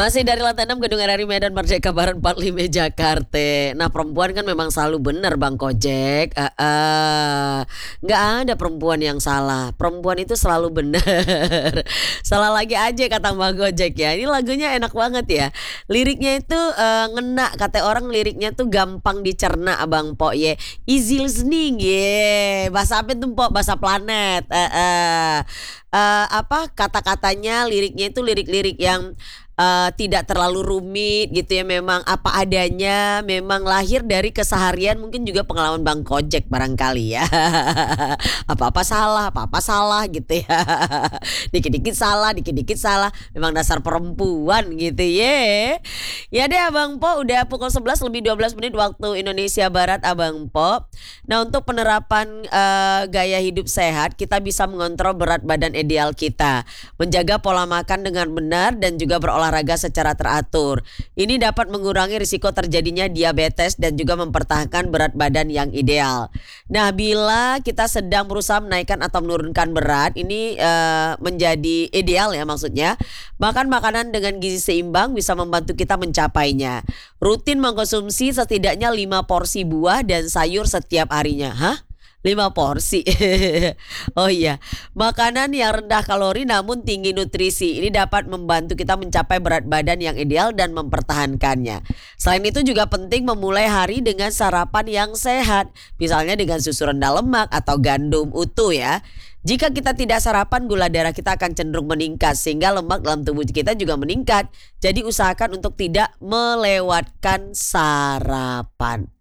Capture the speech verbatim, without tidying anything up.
Masih dari lantai enam Gedung R R I Medan Merdeka Barat empat puluh lima Jakarta. Nah, perempuan kan memang selalu benar Bang Kojek. Heeh. Nggak ada perempuan yang salah. Perempuan itu selalu benar. Salah lagi aja kata Bang Kojek ya. Ini lagunya enak banget ya. Liriknya itu eh, ngena, kata orang liriknya tuh gampang dicerna Abang Po ye. Easy listening ye. Bahasa apa itu Po? Bahasa planet. Heeh. Eh, apa kata-katanya, liriknya itu lirik-lirik yang eh, tidak terlalu rumit gitu ya, memang apa adanya, memang lahir dari keseharian, mungkin juga pengalaman Bang Kojek barangkali ya. Apa-apa salah, apa-apa salah gitu ya. Dikit-dikit salah, dikit-dikit salah, memang dasar perempuan gitu ya. Ya deh Abang Po, udah pukul sebelas lebih dua belas menit waktu Indonesia Barat Abang Po. Nah, untuk penerapan eh, gaya hidup sehat, kita bisa mengontrol berat badan ideal kita, menjaga pola makan dengan benar dan juga berolahraga secara teratur. Ini dapat mengurangi risiko terjadinya diabetes dan juga mempertahankan berat badan yang ideal. Nah, bila kita sedang berusaha menaikkan atau menurunkan berat, ini eh, menjadi ideal ya maksudnya. Makan makanan dengan gizi seimbang bisa membantu kita mencapainya. Rutin mengkonsumsi setidaknya lima porsi buah dan sayur setiap harinya. Hah? lima porsi. Oh iya, makanan yang rendah kalori namun tinggi nutrisi ini dapat membantu kita mencapai berat badan yang ideal dan mempertahankannya. Selain itu juga penting memulai hari dengan sarapan yang sehat, misalnya dengan susu rendah lemak atau gandum utuh ya. Jika kita tidak sarapan, gula darah kita akan cenderung meningkat sehingga lemak dalam tubuh kita juga meningkat. Jadi usahakan untuk tidak melewatkan sarapan.